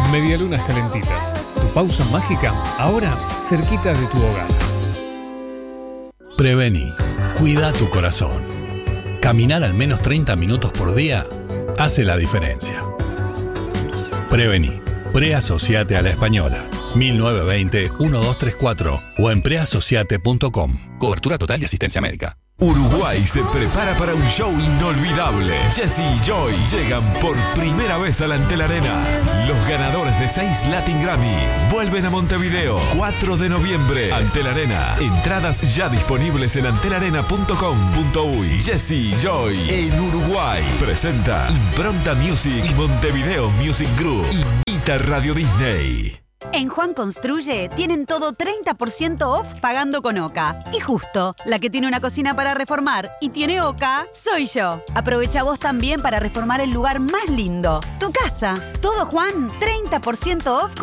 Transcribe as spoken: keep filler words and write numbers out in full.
Medialunas Calentitas, tu pausa mágica, ahora cerquita de tu hogar. Prevení, cuida tu corazón. Caminar al menos treinta minutos por día hace la diferencia. Prevení, preasociate a la Española. mil novecientos veinte, doce treinta y cuatro o en preasociate punto com. Cobertura total de asistencia médica. Uruguay se prepara para un show inolvidable. Jesse y Joy llegan por primera vez a la Antel Arena. Los ganadores de seis Latin Grammy vuelven a Montevideo. cuatro de noviembre, Antel Arena. Entradas ya disponibles en antelarena punto com punto uy. Jesse y Joy en Uruguay. Presenta Impronta Music y Montevideo Music Group. Invita Radio Disney. En Juan Construye tienen todo treinta por ciento off pagando con Oca. Y justo, la que tiene una cocina para reformar y tiene Oca, soy yo. Aprovecha vos también para reformar el lugar más lindo, tu casa. Todo Juan, treinta por ciento off